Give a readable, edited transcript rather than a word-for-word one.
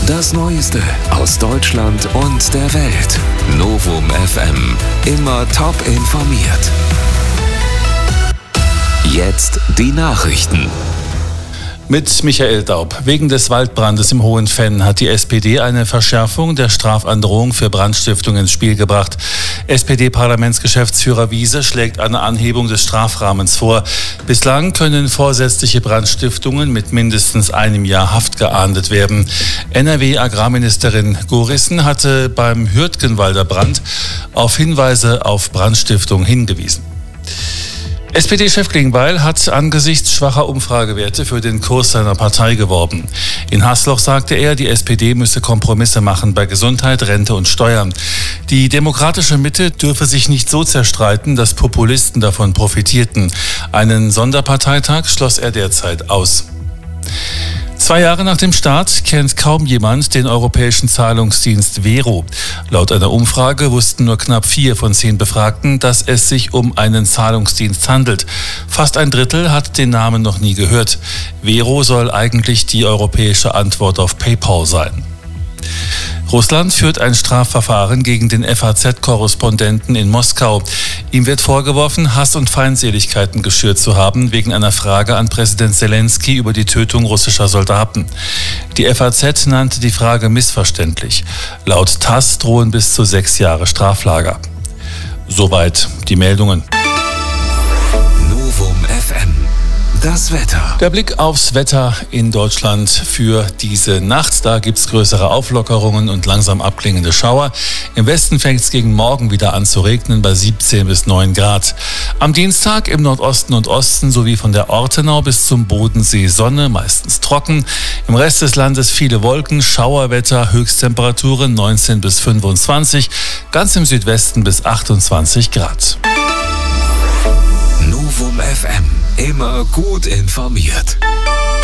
Das Neueste aus Deutschland und der Welt. Novum FM. Immer top informiert. Jetzt die Nachrichten. Mit Michael Daub. Wegen des Waldbrandes im Hohenfenn hat die SPD eine Verschärfung der Strafandrohung für Brandstiftung ins Spiel gebracht. SPD-Parlamentsgeschäftsführer Wiese schlägt eine Anhebung des Strafrahmens vor. Bislang können vorsätzliche Brandstiftungen mit mindestens 1 Jahr Haft geahndet werden. NRW-Agrarministerin Gorissen hatte beim Hürtgenwalder Brand auf Hinweise auf Brandstiftung hingewiesen. SPD-Chef Klingbeil hat angesichts schwacher Umfragewerte für den Kurs seiner Partei geworben. In Hasloch sagte er, die SPD müsse Kompromisse machen bei Gesundheit, Rente und Steuern. Die demokratische Mitte dürfe sich nicht so zerstreiten, dass Populisten davon profitierten. Einen Sonderparteitag schloss er derzeit aus. 2 Jahre nach dem Start kennt kaum jemand den europäischen Zahlungsdienst Vero. Laut einer Umfrage wussten nur knapp 4 von 10 Befragten, dass es sich um einen Zahlungsdienst handelt. Fast ein Drittel hat den Namen noch nie gehört. Vero soll eigentlich die europäische Antwort auf PayPal sein. Russland führt ein Strafverfahren gegen den FAZ-Korrespondenten in Moskau. Ihm wird vorgeworfen, Hass und Feindseligkeiten geschürt zu haben, wegen einer Frage an Präsident Zelensky über die Tötung russischer Soldaten. Die FAZ nannte die Frage missverständlich. Laut TASS drohen bis zu 6 Jahre Straflager. Soweit die Meldungen. Novum FM. Das Wetter. Der Blick aufs Wetter in Deutschland für diese Nacht. Da gibt es größere Auflockerungen und langsam abklingende Schauer. Im Westen fängt es gegen Morgen wieder an zu regnen bei 17 bis 9 Grad. Am Dienstag im Nordosten und Osten sowie von der Ortenau bis zum Bodensee Sonne, meistens trocken. Im Rest des Landes viele Wolken, Schauerwetter, Höchsttemperaturen 19 bis 25, ganz im Südwesten bis 28 Grad. Novum FM. Immer gut informiert.